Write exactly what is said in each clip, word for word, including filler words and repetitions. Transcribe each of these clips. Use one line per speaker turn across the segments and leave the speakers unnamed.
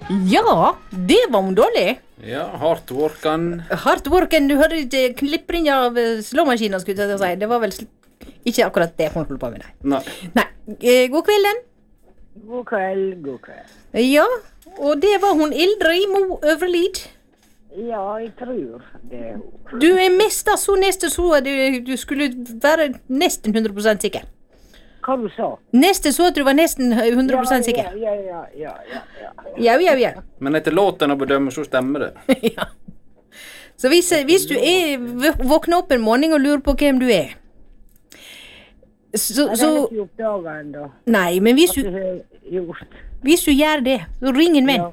Ja, det var hun dårlig.
Ja, hardt workan.
Hardt worken, du hørte ikke klippring av slåmaskinen, skulle jeg si. Det var vel ikke akkurat det hun holdt på med, nei.
Nei.
Nei, eh, god kvelden.
God kveld, god kveld.
Ja, og det var hun Ildrid Mo Øvrelid.
Ja, jeg tror det er hun.
Du er mest så neste så at du, du skulle være nesten hundre prosent sikker.
Hva du sa?
Neste så at du var nesten hundre prosent sikker.
Ja, ja, ja, ja, ja.
Ja, ja, ja.
Men etter låten å bedømme, så stemmer det.
Ja. Så hvis, hvis du er våkner opp en morgen og lurer på hvem du er, så,
Jeg
så
har ikke oppdaget ennå.
nei, men hvis
Hva
du,
du har gjort.
hvis du gjør det, så ring en venn.
Ja.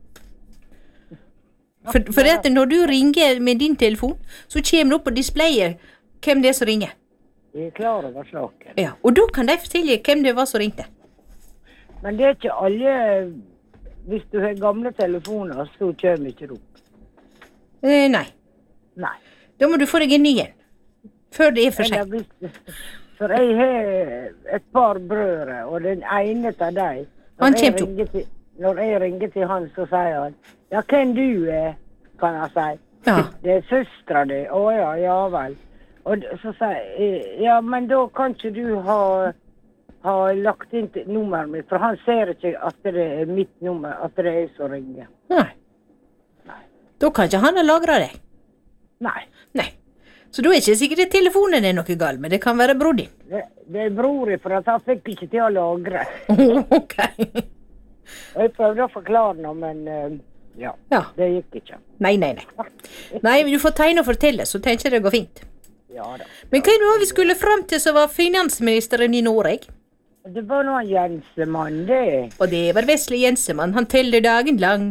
For, for at når du ringer med din telefon, så kommer det opp på displayet hvem det er som ringer.
Jeg er klar over saken.
Ja, og da kan de fortelle hvem det var som ringte.
Men det er ikke alle. Hvis du har gamle telefoner, så kommer ikke det opp.
Eh, nei,
Nei.
da må du få deg en ny en. Før det er for
Eller
sent.
hvis, for jeg har et par brødre, og den ene av dem,
Han
når jeg
kommer
ringer til, når jeg ringer til han, så sier han, ja, hvem du er, kan jeg si.
Ja.
Det er søstra di. Å ja, ja vel. Og d- så sier jeg, ja, men da kan ikke du ha, ha lagt inn til nummeret mitt, for han ser ikke at det er mitt nummer, at det er jeg som ringer.
Nei.
Nei.
Da kan ikke han ha lagret deg.
Nei,
Nei. Så da er ikke sikkert at telefonen er noe galt, men det kan være bror din.
det, det er bror i, for at han fikk ikke til å lagre.
Ok.
Og jeg prøvde å forklare noe, men eh, ja,
Ja.
det gikk ikke.
Nei, nei, nei. Nei, men du får tegne og fortelle, så tenker jeg det går fint.
Ja da.
Men hva er det vi skulle frem til som var finansministeren i Norge?
Det var noen Jensemann, det.
Og det var Vesle Jensemann, han teller dagen lang.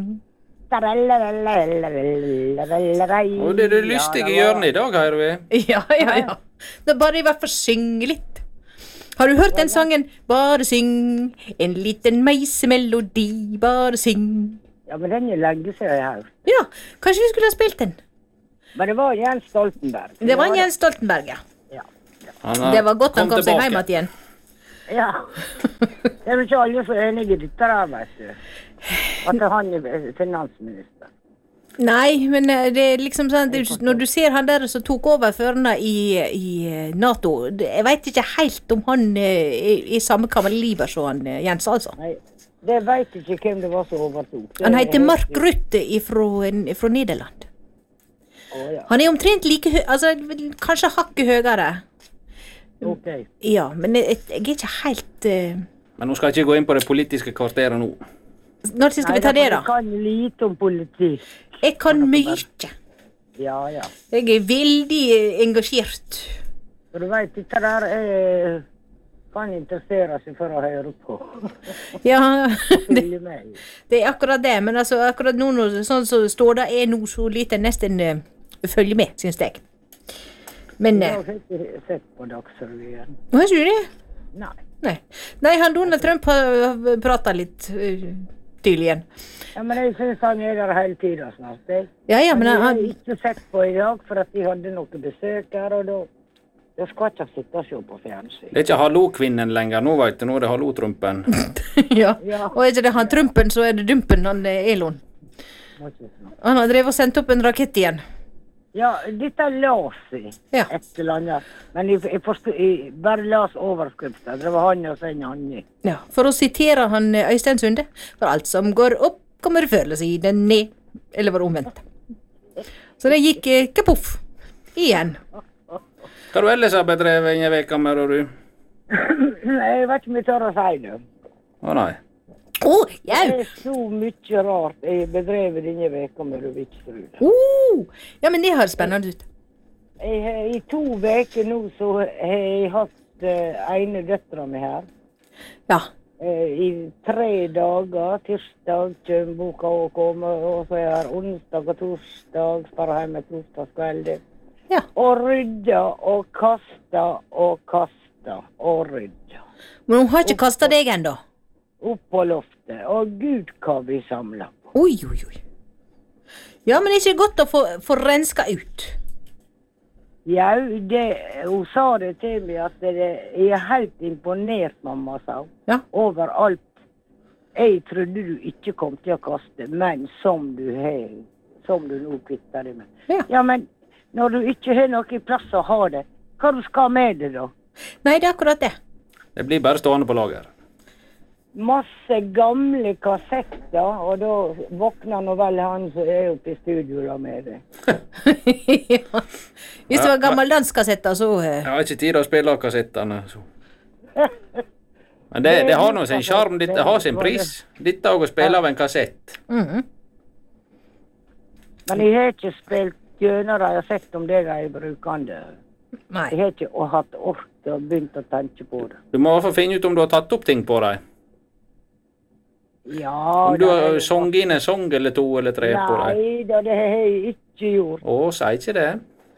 Og det er det lystige hjørnet i dag, hører vi.
Ja, ja, ja. Da bare i hvert fall synge litt. Har du hørt den sangen? Bare syng, en liten meisemelodi, bare syng.
Ja, men den er lenge siden jeg har hørt.
Ja, kanskje vi skulle ha spilt den?
Men det var Jens Stoltenberg.
Det var en Jens Stoltenberg, ja.
Ja.
Han har
Det var godt han
kom
kom seg
tilbake.
hjem igjen.
Ja. Det er jo ikke alle så enige i dette der, vet du. At han er finansminister.
Nei, men eh, det er liksom sånn, det, er- når du ser han der som tok over førerne i, i eh, NATO, det- jeg vet ikke helt om han eh, er i samme kaliber som han eh, Jens, altså.
Nei, det vet ikke hvem det var som overtok. Det
Han
er
heter
helt-
Mark Rutte ifra, ifra Nederland.
Å ja,
Han er omtrent like høy, altså kanskje hakket høyere.
ok.
Ja, men jeg, jeg er ikke helt eh,
Men nå skal jeg ikke gå inn på det politiske kvarteret nå.
Når skal vi ta det, da?
Jeg kan lite om politikk.
Jeg kan mye.
Ja, ja.
Jeg er veldig eh, engasjert.
For du vet, dette der er, kan interessere seg for å høre på.
Ja, det,
Følge med.
det er akkurat det, men altså akkurat nå, når- sånn som står det, er nå så lite nesten uh, følge med, synes jeg. Men,
Jeg
uh,
har ikke sett på Dagsrevyen.
hva sier du?
Nei.
Nei. Nei, han Donald Trump har pratet litt uh, tydelig igjen.
Ja, men jeg synes han er der hele tiden snart. Jeg.
Ja, ja, men
jeg har
han,
ikke sett på i dag, for at de hadde noen besøk her, og da, da skal jeg ikke sitte og se på fjernsyn.
Det er ikke hallo-kvinnen lenger, nå vet du, nå er det hallo-trumpen.
ja.
Ja.
Og er ikke det han Trumpen, så er det Dumpen, han eh, Elon.
Må ikke snakke.
Han har drevet og sendt opp en rakett igjen.
Ja, dette las jeg
Ja.
et eller annet, men jeg, jeg, forstod, jeg bare las overskriften. Det var han og så en annen.
Ja, for å sitere han eh, Øystein Sunde, for alt som går opp, kommer før eller siden ned, eller var det omvendt. Så det gikk eh, kapoff, igjen.
Hva du ellers har bedrevet denne veka med, da, du?
Jeg vet ikke om jeg tør å si det.
Å nei.
Åh,
Det
jau!
er så mye rart jeg bedrevet denne veka med du ikke tror det.
Uh, ja, men det høres spennende ut.
Jeg, har- I to veker nå så har jeg hatt uh, ene døtra mi her.
Ja,
Eh, I tre dager, tirsdag kommer boka å komme, og så er jeg her onsdag og torsdag, sparer hjemme torsdagskveld.
ja.
Og rydda og kasta og kasta og rydda.
Men hun har ikke kastet deg ennå.
Opp på loftet. Og gud hva vi samla på.
Oi, oi, oi. Ja, men det er ikke godt å få, få renska ut.
Ja, det, hun sa det til meg at det, jeg er helt imponert, mamma sa hun.
Ja.
Over alt jeg trodde du ikke kom til å kaste, men som du har, som du nå kvitter deg med.
Ja.
Ja, men når du ikke har noe plass å ha det, hva du skal med det da?
Nei, det er akkurat det.
Det blir bare stående på lager.
Masse gamle kassetter, og da våkner nå vel han som er oppe i studio da med det.
Ja. Hvis det var gammel danskassetter, så... eh,
Jeg har ikke tid å spille kassettene. Så. Men det, det har nå sin charm, det har sin pris. Dette er å spille av en kassett.
mhm.
Men jeg har ikke spilt gjennom det, jeg har sett om det de er brukende.
Nei.
Jeg har ikke og hatt ork til å begynne å tenke på det.
Du må i hvert fall finne ut om du har tatt opp ting på deg.
Ja,
Om du
det
har
er-
sunget inn en sang eller to eller tre på deg.
Nei, da, det har jeg ikke gjort.
Å, si ikke det.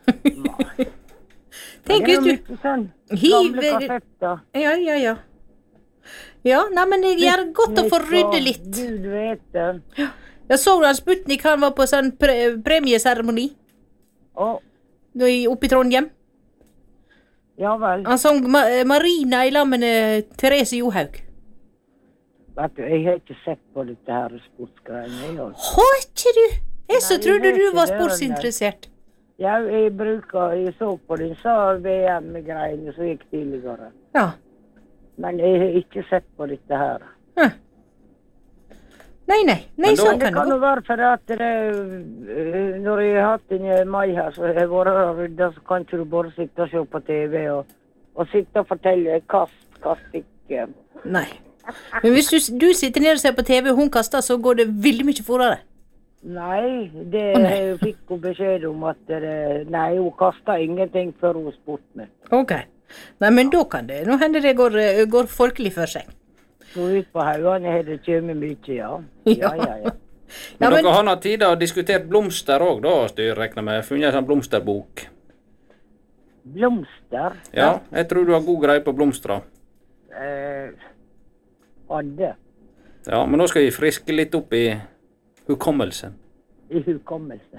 Tenk
det er
hvis du...
jo mye sånn
hiver-
gamle kassetter.
Ja, ja, ja. Ja, nei, men jeg gjør godt å få rydde litt.
Gud vet det.
Jeg så han Sputnik, han var på sånn pre premieseremoni
Å,
nå i- oppe i Trondheim.
ja vel.
Han sang Ma Marina i lag med eh, Therese Johaug.
Vet du, jeg har ikke sett på dette her sportsgreiene. jeg, altså.
Har ikke du? Jeg så
Nei,
trodde
jeg
du
vet
var
ikke det,
sportsinteressert.
Ja, jeg bruker, jeg så på disse V M-greiene som gikk tidligere.
Ja.
Men jeg har ikke sett på dette her.
Hm. Nei, nei. Nei,
Men da-
sånn
Det
kan
kan
det
jo
gå.
være for at det, øh, når jeg har hatt en i mai her, så har jeg vært her og ryddet, så kan ikke du bare sitte og se på T V og, og sitte og fortelle kast, kast ikke.
Nei. Men hvis du, du sitter nede og ser på T V, og hun kaster, så går det veldig mye fortere.
Nei, det
Å, nei.
jeg fikk hun beskjed om at det, nei, hun kastet ingenting før hun spurte meg.
Ok. Nei, men da kan det. Nå hender det går, eh, går folkelig for seg.
Så ut på haugene har det kommet mye, ja.
Ja.
Ja, ja, ja.
Ja,
Men
men,
dere har nå tid og diskutert blomster òg, da, styr, regner med. Funnet en sånn blomsterbok.
Blomster,
Ja, jeg tror du har god greie på blomster.
eh, hadde
Ja, men nå skal vi friske litt opp i hukommelsen.
i hukommelsen.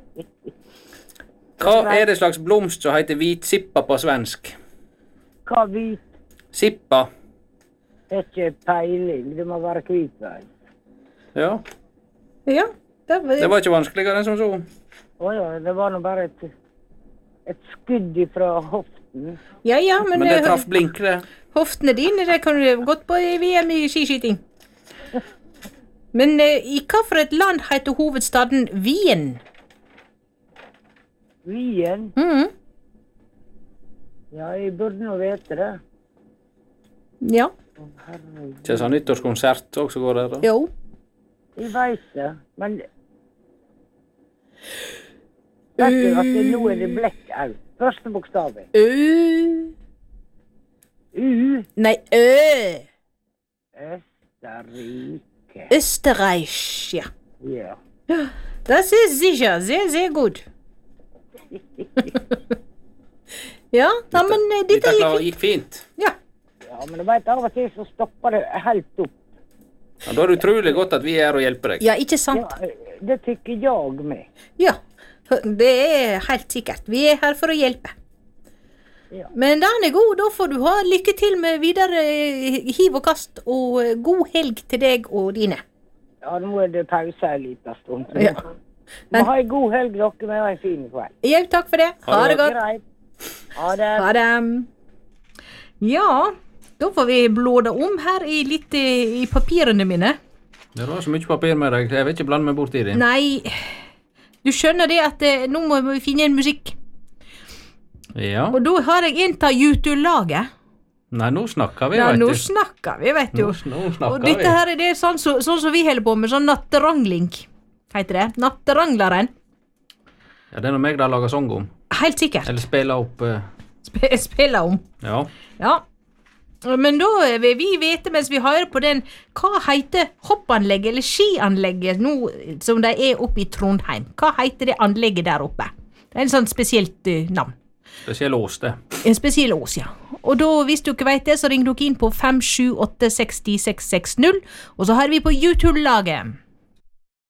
Hva er det slags blomst som heter hvitsippa på svensk?
Hva hvit
Sippa.
er ikke peiling, det må være hvitveis.
Ja,
ja. Det var,
det var ikke vanskeligere enn som så.
Å ja, det var nå bare et, et skudd fra hoften.
ja, ja, men,
Men det
eh,
traff blink, det.
hoftene dine, det kan du godt på i V M i skiskyting. Men eh, i hva for et land heter hovedstaden Wien?
Wien,
Mhm.
ja, jeg burde nå vite det.
Ja.
Å, herregud.
Ikke sånn nyttårskonsert også går der, da.
Jo.
Jeg vet det, men vet du at det, nå er det blekk au. Første bokstav.
Ø...
U.
Nei, Ø.
Østerrike.
Österreich, ja.
Ja.
Das ist sicher sehr, sehr gut. Ja, ja, men eh, dette
Dette klar-
gikk
gikk fint.
Ja.
Ja, men du vet, av og til så stopper det helt opp.
Ja, da er det utrolig godt at vi er her og hjelper deg.
Ja, ikke sant?
Ja, det tykker jeg med.
Ja, det er helt sikkert. Vi er her for å hjelpe.
Ja.
Men den er god, da får du ha lykke til med videre eh, hiv og kast, og eh, god helg til deg og dine.
Ja, nå er det pause en liten stund.
Ja.
Må ha en god helg, dere, med en fin kveld.
Ja, takk for det. Ha det godt.
Greit. Ha det.
Ha det. Ja, da får vi blåda om her i litt eh, i papirene mine.
Det var så mye papir med deg. Jeg vil ikke blande meg bort i det.
Nei, du skjønner det at eh, nå må vi finne en musikk.
Ja.
Og da har jeg en av YouTube-laget.
Nei, nå snakker vi,
Ja,
vet
nå
du.
snakker vi, vet du.
Nå, nå
Og
snakker
dette
vi.
her er det sånn som så, sånn som vi holder på med, sånn natterangling, heter det. Natterangleren.
Ja, det er noe meg der lager sang om.
Helt sikkert.
Eller spiller opp eh,
Sp spiller om.
Ja.
Ja. Men da vil vi vite mens vi hører på den, hva heter hoppanlegget eller skianlegget nå som de er oppe i Trondheim? Hva heter det anlegget der oppe? Det er en sånn spesielt uh, navn.
Spesiell ås, det.
En spesiell ås, ja. Og da, hvis dere vet det, så ring dere inn på fem sju åtte seks null seks seks null, og så har vi på YouTube-laget.